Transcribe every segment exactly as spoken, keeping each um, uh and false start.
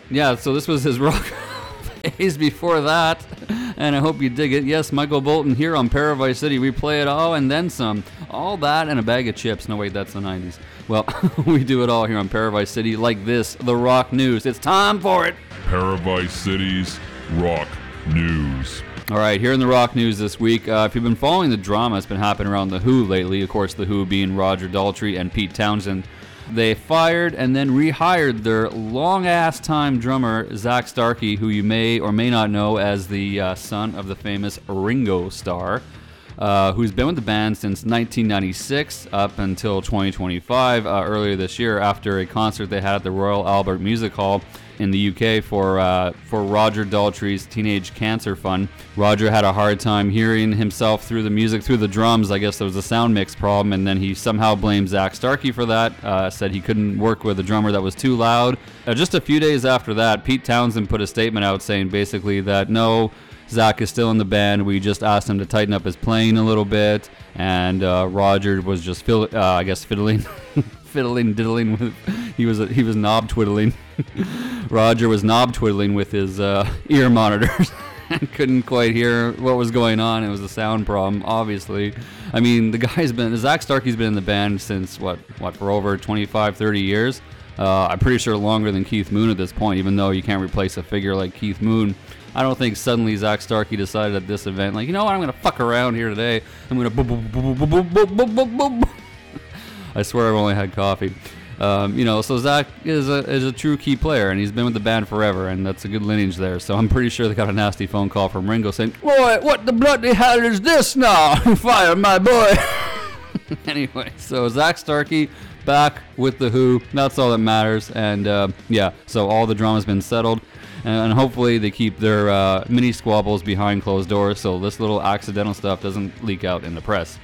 yeah, so this was his rock phase before that, and I hope you dig it. Yes, Michael Bolton here on Paradise City. We play it all and then some. All that and a bag of chips. No, wait, that's the nineties. Well, we do it all here on Paradise City like this, the rock news. It's time for it. Paradise City's rock news. All right, here in the rock news this week, uh, if you've been following the drama that's been happening around The Who lately, of course, The Who being Roger Daltrey and Pete Townsend, they fired and then rehired their long-ass time drummer, Zak Starkey, who you may or may not know as the uh, son of the famous Ringo Starr, uh, who's been with the band since nineteen ninety-six up until twenty twenty-five, uh, earlier this year, after a concert they had at the Royal Albert Music Hall in the U K for uh, for Roger Daltrey's Teenage Cancer Fund. Roger had a hard time hearing himself through the music, through the drums. I guess there was a sound mix problem, and then he somehow blamed Zak Starkey for that. Uh, said he couldn't work with a drummer that was too loud. Uh, just a few days after that, Pete Townsend put a statement out saying basically that no, Zak is still in the band. We just asked him to tighten up his playing a little bit, and uh, Roger was just, fill- uh, I guess, fiddling, fiddling, diddling with. He was he was knob twiddling. Roger was knob twiddling with his uh, ear monitors and couldn't quite hear what was going on. It was a sound problem, obviously. I mean, the guy's been, Zak Starkey's been in the band since, what, what for over twenty-five, thirty years? Uh, I'm pretty sure longer than Keith Moon at this point, even though you can't replace a figure like Keith Moon. I don't think suddenly Zak Starkey decided at this event, like, you know what, I'm going to fuck around here today. I'm going to boop, boop, boop, boop, boop, boop, boop, boop, boop. I swear I've only had coffee. Um, you know, so Zak is a is a true key player, and he's been with the band forever, and that's a good lineage there. So I'm pretty sure they got a nasty phone call from Ringo saying, "Boy, what the bloody hell is this now? Fire my boy." Anyway, so Zak Starkey back with The Who. That's all that matters. And uh, yeah, so all the drama's been settled, and hopefully they keep their uh, mini squabbles behind closed doors, so this little accidental stuff doesn't leak out in the press.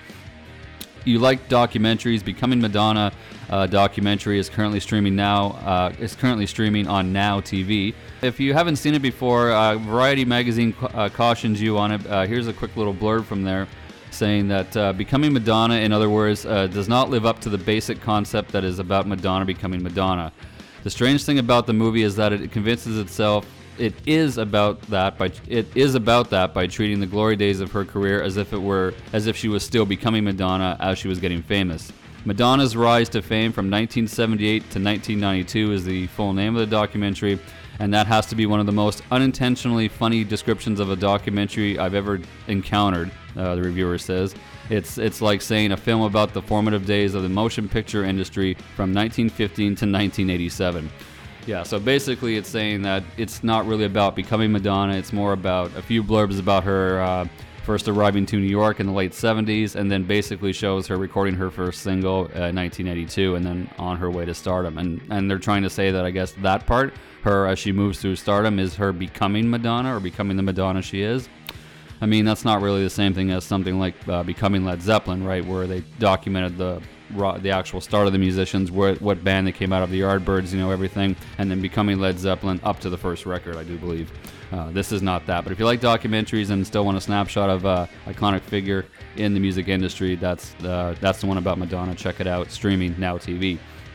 You like documentaries? Becoming Madonna uh, documentary is currently streaming now. Uh, is currently streaming on Now T V. If you haven't seen it before, uh, Variety magazine uh, cautions you on it. Uh, here's a quick little blurb from there, saying that uh, Becoming Madonna, in other words, uh, does not live up to the basic concept that is about Madonna becoming Madonna. The strange thing about the movie is that it convinces itself it is about that by it is about that by treating the glory days of her career as if it were as if she was still becoming Madonna as she was getting famous. Madonna's rise to fame from nineteen seventy-eight to nineteen ninety-two is the full name of the documentary, and that has to be one of the most unintentionally funny descriptions of a documentary I've ever encountered, uh, the reviewer says. It's it's like saying a film about the formative days of the motion picture industry from nineteen fifteen to nineteen eighty-seven. Yeah, so basically it's saying that it's not really about becoming Madonna. It's more about a few blurbs about her uh, first arriving to New York in the late seventies, and then basically shows her recording her first single uh, in nineteen eighty-two, and then on her way to stardom. And and they're trying to say that, I guess, that part, her as she moves through stardom, is her becoming Madonna, or becoming the Madonna she is. I mean, that's not really the same thing as something like uh, becoming Led Zeppelin, right, where they documented the the actual start of the musicians, where, what band they came out of, the Yardbirds, you know, everything, and then becoming Led Zeppelin up to the first record, I do believe. Uh, this is not that. But if you like documentaries and still want a snapshot of a iconic figure in the music industry, that's uh, that's the one about Madonna. Check it out, streaming Now T V.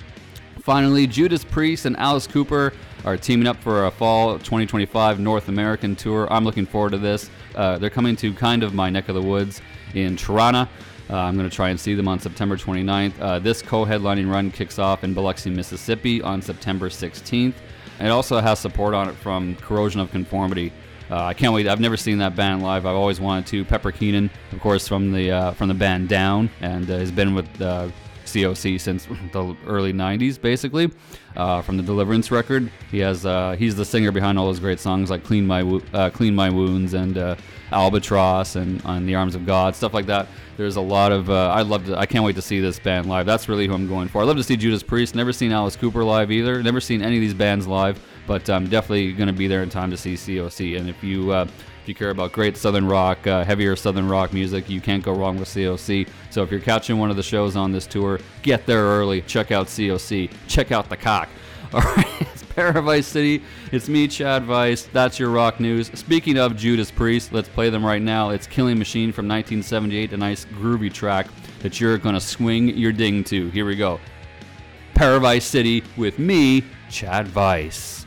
Finally, Judas Priest and Alice Cooper are teaming up for a fall twenty twenty-five North American tour. I'm looking forward to this. Uh, they're coming to kind of my neck of the woods in Toronto. Uh, I'm going to try and see them on September twenty-ninth. Uh, this co-headlining run kicks off in Biloxi, Mississippi on September sixteenth. It also has support on it from Corrosion of Conformity. Uh, I can't wait. I've never seen that band live. I've always wanted to. Pepper Keenan, of course, from the uh, from the band Down, and uh, has been with uh, C O C since the early nineties, basically. Uh, from the Deliverance record, he has uh, he's the singer behind all those great songs like "Clean My Wo- uh, Clean My Wounds" and uh, "Albatross" and "On the Arms of God," stuff like that. There's a lot of uh, I love to, I can't wait to see this band live. That's really who I'm going for. I love to see Judas Priest. Never seen Alice Cooper live either. Never seen any of these bands live, but I'm definitely going to be there in time to see C O C. And if you uh, if you care about great Southern rock, uh, heavier Southern rock music, you can't go wrong with C O C. So if you're catching one of the shows on this tour, get there early. Check out C O C. Check out the cock. All right, it's Paradise City. It's me, Chad Vice. That's your rock news. Speaking of Judas Priest, let's play them right now. It's Killing Machine from nineteen seventy-eight, a nice groovy track that you're going to swing your ding to. Here we go. Paradise City with me, Chad Vice.